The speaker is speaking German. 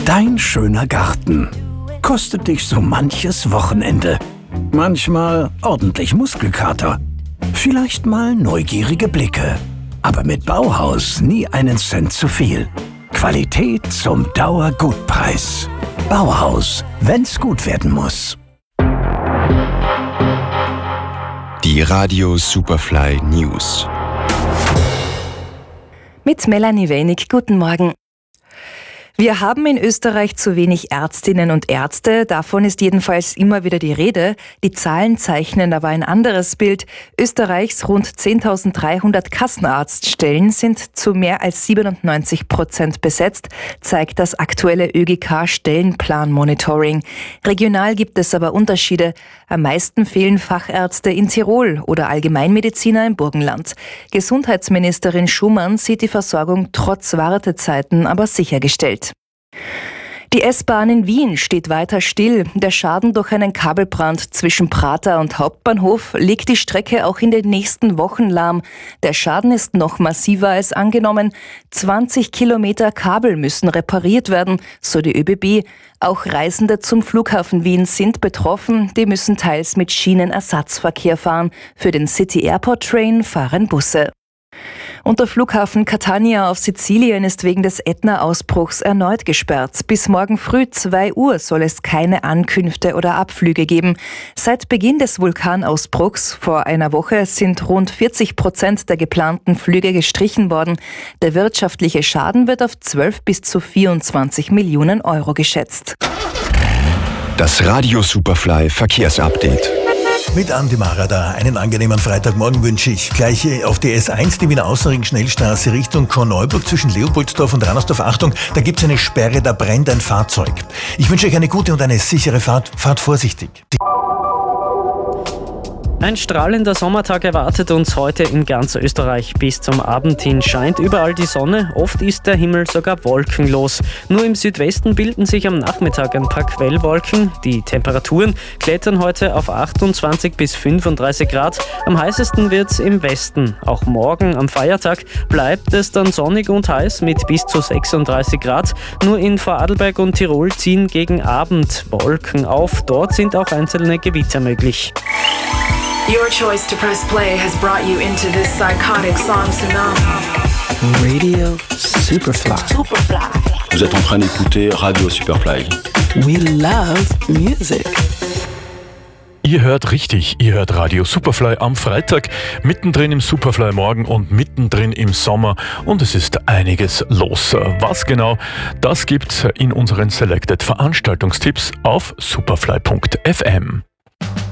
Dein schöner Garten kostet dich so manches Wochenende. Manchmal ordentlich Muskelkater. Vielleicht mal neugierige Blicke. Aber mit Bauhaus nie einen Cent zu viel. Qualität zum Dauergutpreis. Bauhaus, wenn's gut werden muss. Die Radio Superfly News. Mit Melanie Wenig, guten Morgen. Wir haben in Österreich zu wenig Ärztinnen und Ärzte, davon ist jedenfalls immer wieder die Rede. Die Zahlen zeichnen aber ein anderes Bild. Österreichs rund 10.300 Kassenarztstellen sind zu mehr als 97% besetzt, zeigt das aktuelle ÖGK-Stellenplan-Monitoring. Regional gibt es aber Unterschiede. Am meisten fehlen Fachärzte in Tirol oder Allgemeinmediziner im Burgenland. Gesundheitsministerin Schumann sieht die Versorgung trotz Wartezeiten aber sichergestellt. Die S-Bahn in Wien steht weiter still. Der Schaden durch einen Kabelbrand zwischen Prater und Hauptbahnhof legt die Strecke auch in den nächsten Wochen lahm. Der Schaden ist noch massiver als angenommen. 20 Kilometer Kabel müssen repariert werden, so die ÖBB. Auch Reisende zum Flughafen Wien sind betroffen. Die müssen teils mit Schienenersatzverkehr fahren. Für den City Airport Train fahren Busse. Und der Flughafen Catania auf Sizilien ist wegen des Ätna-Ausbruchs erneut gesperrt. Bis morgen früh 2 Uhr soll es keine Ankünfte oder Abflüge geben. Seit Beginn des Vulkanausbruchs vor einer Woche sind rund 40% der geplanten Flüge gestrichen worden. Der wirtschaftliche Schaden wird auf 12 bis zu 24 Millionen Euro geschätzt. Das Radio Superfly Verkehrsupdate. Mit Andi Marada. Einen angenehmen Freitagmorgen wünsche ich. Gleich auf die S1, die Wiener Außenring-Schnellstraße Richtung Korneuburg zwischen Leopoldsdorf und Rannersdorf. Achtung, da gibt es eine Sperre, da brennt ein Fahrzeug. Ich wünsche euch eine gute und eine sichere Fahrt. Fahrt vorsichtig. Ein strahlender Sommertag erwartet uns heute in ganz Österreich. Bis zum Abend hin scheint überall die Sonne, oft ist der Himmel sogar wolkenlos. Nur im Südwesten bilden sich am Nachmittag ein paar Quellwolken. Die Temperaturen klettern heute auf 28 bis 35 Grad. Am heißesten wird's im Westen. Auch morgen am Feiertag bleibt es dann sonnig und heiß mit bis zu 36 Grad. Nur in Vorarlberg und Tirol ziehen gegen Abend Wolken auf. Dort sind auch einzelne Gewitter möglich. Your choice to press play has brought you into this psychotic song tsunami. Radio Superfly. Vous êtes en train d'écouter Radio Superfly. We love music. Ihr hört richtig, ihr hört Radio Superfly am Freitag, mittendrin im Superfly Morgen und mittendrin im Sommer und es ist einiges los. Was genau, das gibt's in unseren Selected Veranstaltungstipps auf superfly.fm.